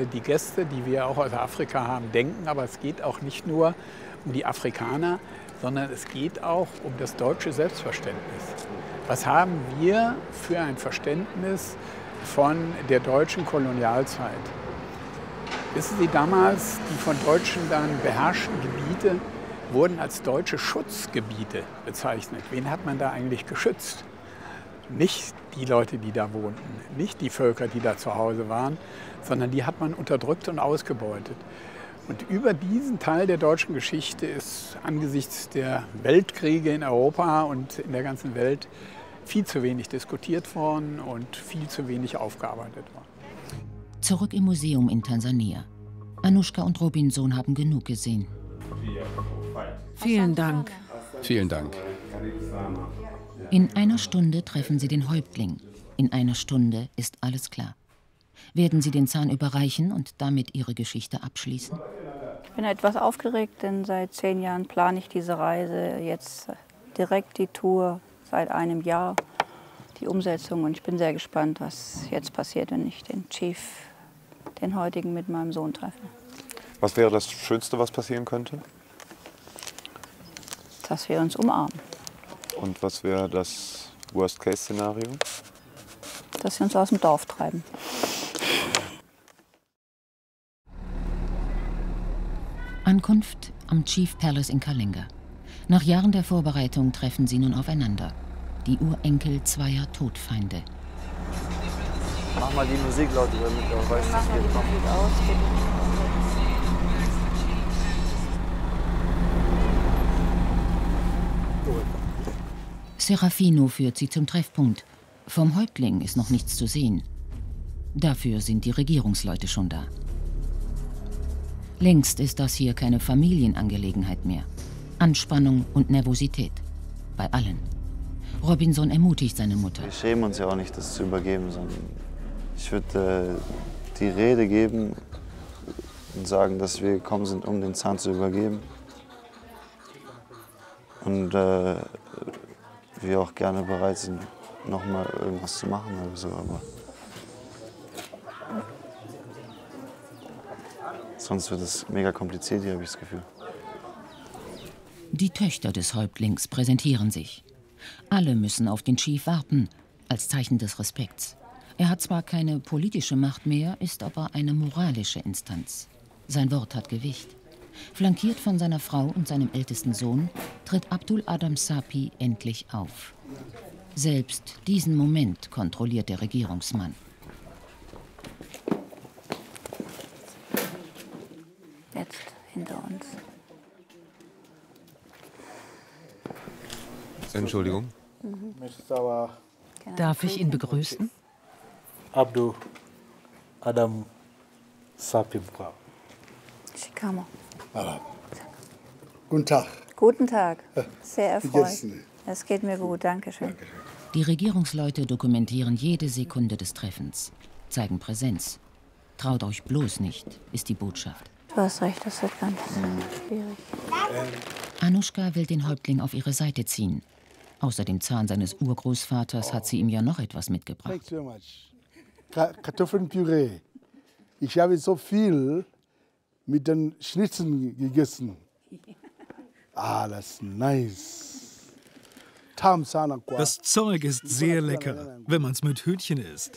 die Gäste, die wir auch aus Afrika haben, denken. Aber es geht auch nicht nur um die Afrikaner, sondern es geht auch um das deutsche Selbstverständnis. Was haben wir für ein Verständnis von der deutschen Kolonialzeit? Wissen Sie, damals die von Deutschen dann beherrschten Gebiete wurden als deutsche Schutzgebiete bezeichnet. Wen hat man da eigentlich geschützt? Nicht die Leute, die da wohnten, nicht die Völker, die da zu Hause waren, sondern die hat man unterdrückt und ausgebeutet. Und über diesen Teil der deutschen Geschichte ist angesichts der Weltkriege in Europa und in der ganzen Welt viel zu wenig diskutiert worden und viel zu wenig aufgearbeitet worden. Zurück im Museum in Tansania. Anushka und Robinson haben genug gesehen. Vielen Dank. Vielen Dank. In einer Stunde treffen sie den Häuptling. In einer Stunde ist alles klar. Werden sie den Zahn überreichen und damit ihre Geschichte abschließen? Ich bin etwas aufgeregt, denn seit 10 Jahren plane ich diese Reise. Jetzt direkt die Tour, seit einem Jahr die Umsetzung. Und ich bin sehr gespannt, was jetzt passiert, wenn ich den Chief, den heutigen, mit meinem Sohn treffe. Was wäre das Schönste, was passieren könnte? Dass wir uns umarmen. Und was wäre das Worst-Case-Szenario? Dass sie uns aus dem Dorf treiben. Ankunft am Chief Palace in Kalinga. Nach Jahren der Vorbereitung treffen sie nun aufeinander. Die Urenkel zweier Todfeinde. Mach mal die Musik laut, damit du weißt, dass wir kommen. Serafino führt sie zum Treffpunkt. Vom Häuptling ist noch nichts zu sehen. Dafür sind die Regierungsleute schon da. Längst ist das hier keine Familienangelegenheit mehr. Anspannung und Nervosität. Bei allen. Robinson ermutigt seine Mutter. Wir schämen uns ja auch nicht, das zu übergeben, sondern ich würde die Rede geben und sagen, dass wir gekommen sind, um den Zahn zu übergeben. Und wir auch gerne bereit sind, noch mal irgendwas zu machen oder so, aber sonst wird es mega kompliziert hier, habe ich das Gefühl. Die Töchter des Häuptlings präsentieren sich. Alle müssen auf den Chief warten, als Zeichen des Respekts. Er hat zwar keine politische Macht mehr, ist aber eine moralische Instanz. Sein Wort hat Gewicht. Flankiert von seiner Frau und seinem ältesten Sohn, tritt Abdul Adam Sapi endlich auf. Selbst diesen Moment kontrolliert der Regierungsmann. Jetzt hinter uns. Entschuldigung. Darf ich ihn begrüßen? Abdul Adam Sapi. Shikamo. Guten Tag. Guten Tag. Sehr Wie erfreut. geht's Ihnen? Es geht mir gut, danke schön. Die Regierungsleute dokumentieren jede Sekunde des Treffens, zeigen Präsenz. Traut euch bloß nicht, ist die Botschaft. Du hast recht, das wird ganz schwierig. Anushka will den Häuptling auf ihre Seite ziehen. Außer dem Zahn seines Urgroßvaters hat sie ihm ja noch etwas mitgebracht. Thanks very much. Kartoffelpüree. Ich habe so viel mit den Schnitzeln gegessen. Ah, das ist nice. Das Zeug ist sehr lecker, wenn man es mit Hühnchen isst.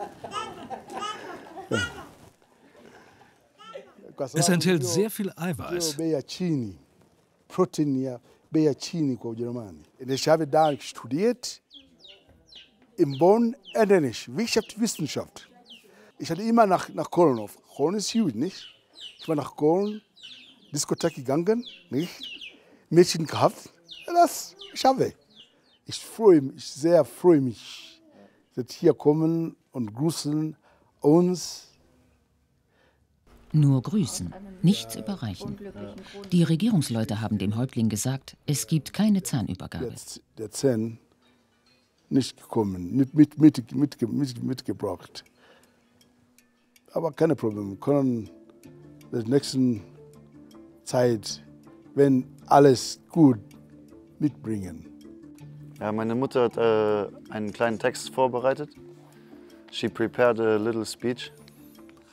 Es enthält sehr viel Eiweiß. Protein ya bei ya chini kwa Ujerumani. Ich habe da studiert in Bonn, Englisch, Wirtschaftswissenschaft. Ich hatte immer nach Köln auf. Köln ist huge, nicht? Ich war nach Köln, Diskothek gegangen, nicht? Mädchen gehabt. Das schaffe ich. Ich freue mich, sehr freue mich, dass hier kommen und grüßen uns. Nur grüßen, nichts überreichen. Die Regierungsleute haben dem Häuptling gesagt, es gibt keine Zahnübergabe. Der Zahn nicht gekommen, nicht mitgebracht. Aber keine Probleme, wir können in der nächsten Zeit, wenn alles gut, mitbringen. Ja, meine Mutter hat einen kleinen Text vorbereitet. She prepared a little speech.